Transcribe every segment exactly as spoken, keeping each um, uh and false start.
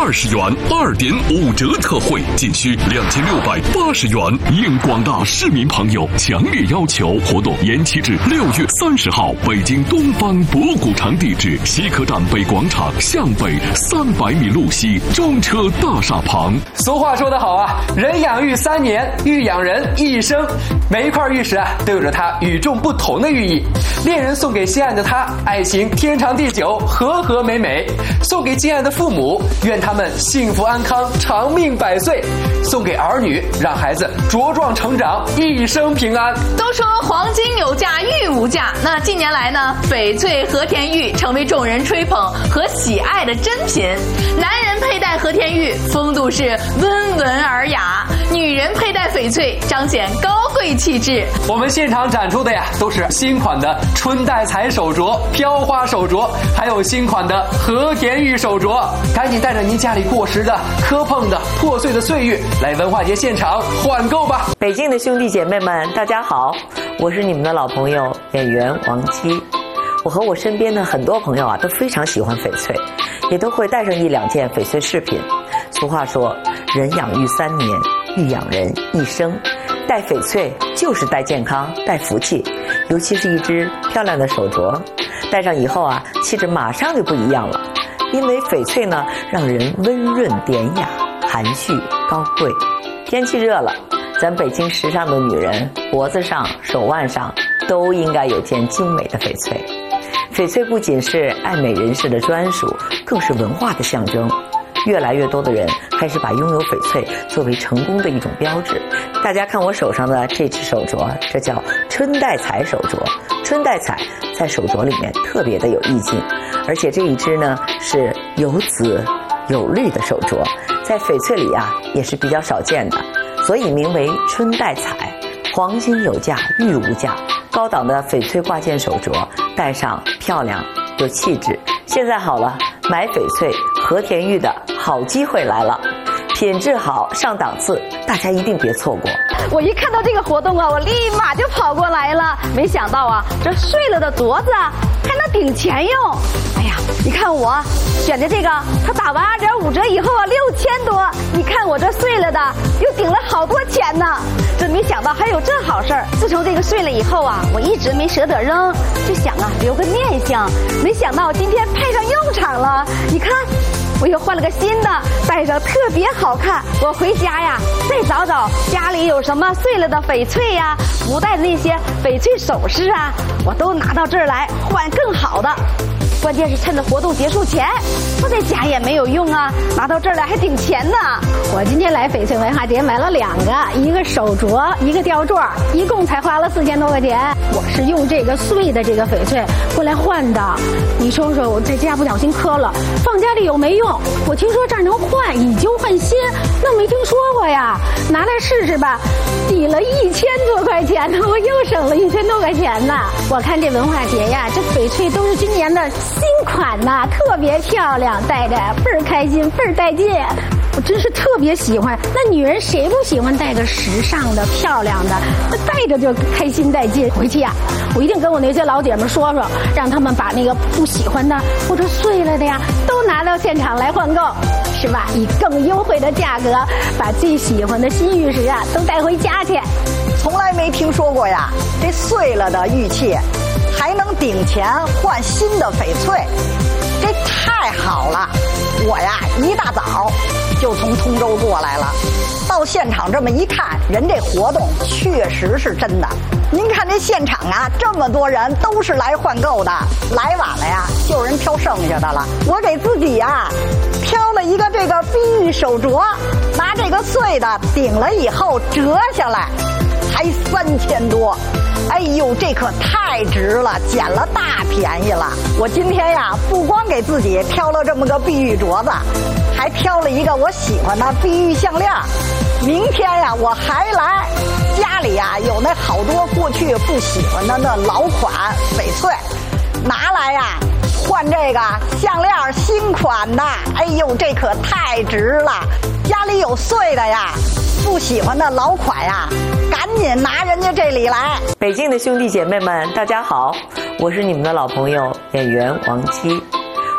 二十元，二点五折特惠，仅需两千六百八十元。应广大市民朋友强烈要求，活动延期至六月三十号。北京东方博古城地址：西客站北广场向北三百米路西中车大厦旁。 俗话说得好啊，人养育三年，育养人一生。每一块玉石啊，都有着它与众不同的寓意。恋人送给心爱的他，爱情天长地久，和和美美；送给敬爱的父母，愿他们幸福安康，长命百岁；送给儿女，让孩子茁壮成长，一生平安。 都说黄金有价，玉无价。那近年来呢，翡翠和田玉成为众人吹捧和喜爱的珍品。男人佩戴和田玉，风度是温文尔雅；女人佩戴翡翠，彰显高贵气质。 我们现场展出的呀，都是新款的春带彩手镯、飘花手镯，还有新款的和田玉手镯。赶紧带着您家里过时的、磕碰的、破碎的岁月，来文化节现场换购吧！ 北京的兄弟姐妹们，大家好，我是你们的老朋友演员王姬。我和我身边的很多朋友啊，都非常喜欢翡翠，也都会带上一两件翡翠饰品。俗话说，人养育三年，育养人一生。戴翡翠就是带健康、带福气，尤其是一只漂亮的手镯，戴上以后啊，气质马上就不一样了。因为翡翠呢，让人温润典雅、含蓄高贵。天气热了，咱北京时尚的女人脖子上、手腕上都应该有件精美的翡翠。翡翠不仅是爱美人士的专属，更是文化的象征。越来越多的人开始把拥有翡翠作为成功的一种标志。大家看我手上的这只手镯，这叫春带彩手镯。春带彩在手镯里面特别的有意境，而且这一只呢是有紫有绿的手镯，在翡翠里啊也是比较少见的，所以名为春带彩。黄金有价，玉无价，高档的翡翠挂件手镯戴上漂亮有气质。现在好了，买翡翠和田玉的好机会来了，品质好上档次，大家一定别错过。 我一看到这个活动啊，我立马就跑过来了。没想到啊，这碎了的镯子啊还能顶钱用。哎呀，你看我选的这个，它打完二点五折以后啊，六千多。你看我这碎了的，又顶了好多钱呢。真没想到还有这好事儿。自从这个碎了以后啊，我一直没舍得扔，就想啊留个念想。没想到今天派上用场了。你看，我又换了个新的，戴上特别好看。我回家呀，再找找家里有什么碎了的翡翠呀，不戴的那些翡翠首饰啊，我都拿到这儿来换更好的。关键是趁着活动结束前，不在家也没有用啊，拿到这儿来还顶钱呢。我今天来翡翠文化节买了两个，一个手镯，一个吊坠，一共才花了四千多块钱。我是用这个碎的这个翡翠过来换的。你说说，我在家不小心磕了，放家里有没用？我听说这儿能换，以旧换新，那没听说过呀。拿来试试吧，抵了一千多块钱呢，我又省了一千多块钱呢。我看这文化节呀，这翡翠都是今年的新款呐，特别漂亮，戴着倍儿开心，倍儿带劲。我真是特别喜欢。那女人谁不喜欢戴个时尚的、漂亮的？那戴着就开心带劲。回去呀、啊，我一定跟我那些老姐们说说，让他们把那个不喜欢的或者碎了的呀，都拿到现场来换购，是吧？以更优惠的价格，把最喜欢的新玉石啊都带回家去。 从来没听说过呀，这碎了的玉器还能顶钱换新的翡翠，这太好了！我呀一大早就从通州过来了，到现场这么一看，人这活动确实是真的。您看这现场啊，这么多人都是来换购的，来晚了呀，就有人挑剩下的了。我给自己呀挑了一个这个碧玉手镯，拿这个碎的顶了以后折下来，还三千多。哎呦，这可太值了，捡了大便宜了。我今天呀，不光给自己挑了这么个碧玉镯子，还挑了一个我喜欢的碧玉项链。明天呀，我还来，家里呀有那好多过去不喜欢的那老款翡翠，拿来呀换这个项链新款的。哎呦，这可太值了！家里有碎的呀，不喜欢的老款呀，赶紧拿人家这里来。 北京的兄弟姐妹们，大家好，我是你们的老朋友演员王姬。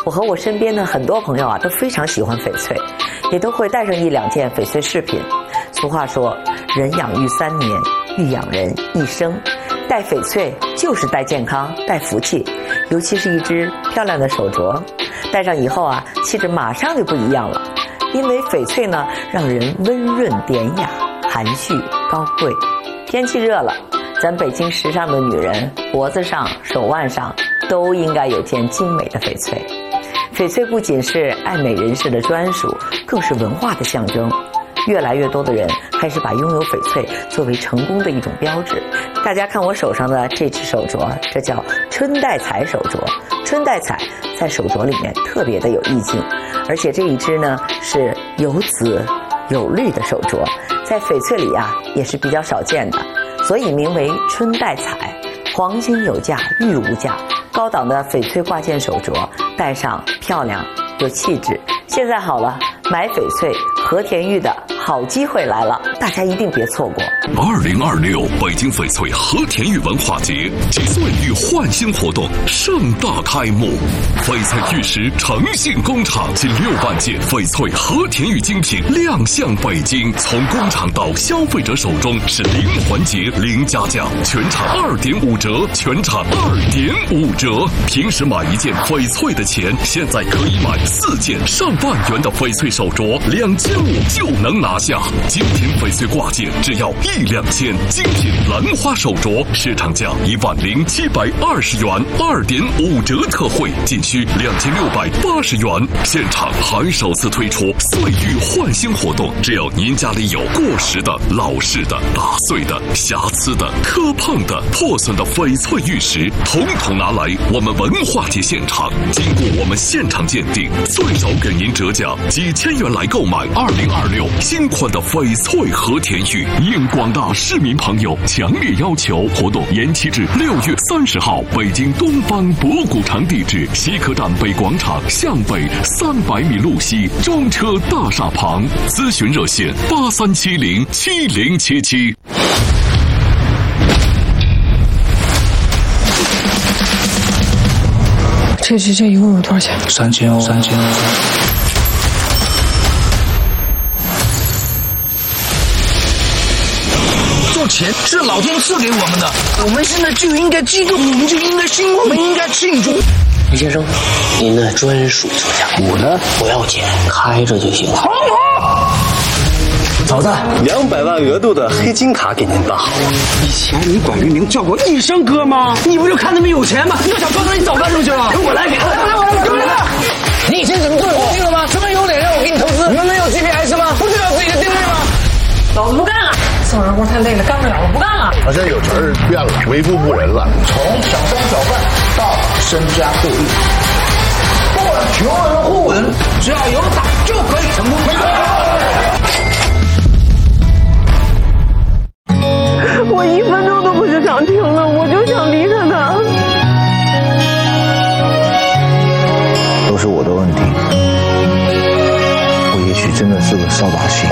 我和我身边的很多朋友啊，都非常喜欢翡翠，也都会带上一两件翡翠饰品。俗话说，人养育三年，育养人一生。戴翡翠就是带健康、带福气，尤其是一只漂亮的手镯，戴上以后啊，气质马上就不一样了。因为翡翠呢，让人温润典雅、含蓄高贵。天气热了，咱北京时尚的女人脖子上、手腕上都应该有件精美的翡翠。翡翠不仅是爱美人士的专属，更是文化的象征。越来越多的人开始把拥有翡翠作为成功的一种标志。大家看我手上的这只手镯，这叫春带彩手镯。春带彩在手镯里面特别的有意境，而且这一只呢是有紫有绿的手镯，在翡翠里啊也是比较少见的，所以名为春带彩。黄金有价，玉无价，高档的翡翠挂件手镯，戴上漂亮有气质。现在好了，买翡翠和田玉的好机会来了，大家一定别错过。 二零二六北京翡翠和田玉文化节及岁玉焕新活动盛大开幕，翡翠玉石诚信工厂近六万件翡翠和田玉精品亮相北京，从工厂到消费者手中是零环节零加价，全场二点五折，全场二点五折。平时买一件翡翠的钱，现在可以买四件上万元的翡翠手镯，两千五就能拿下。精品翡翠挂件只要一两千，精品兰花手镯市场价一万零七百二十元，二点五折特惠，仅需两千六百八十元。现场还首次推出岁玉焕新活动，只要您家里有过时的、老式的、打碎的、瑕疵的、磕碰的、破损的翡翠玉石，统统拿来我们文化节现场，经过我们现场鉴定，最少给您折价几千元来购买二零二六新款的翡翠和田玉。应广大市民朋友强烈要求，活动延期至六月三十号。北京东方博古城地址：西客站北广场向北三百米路西中车大厦旁。咨询热线：八三七零七零七七。 这这这一共有多少钱？ 三千欧，三千欧。这钱是老天赐给我们的，我们现在就应该激动，我们就应该兴奋，我们应该庆祝。 李先生，您的专属座驾，我呢不要钱，开着就行。好好。 嫂子， 两百万额度的黑金卡给您办好了。 以前你管明明叫过一声哥吗？你不就看他们有钱吗？你要想装成你早干出去了。我来给他，来我来我来我你以前怎么做我定了吗？这么有脸让我给你投资？你们没有 G P S 吗？不知道自己的定位吗？ 老子不干了，伺候人活太累了，干不了了，不干了。 他现在有词儿变了，为富不仁了， 从小商小贩到身家过亿，不管求人互文，只要有胆就可以成功。 我一分钟都不是想听了，我就想离开他。 都是我的问题，我也许真的是个扫把星。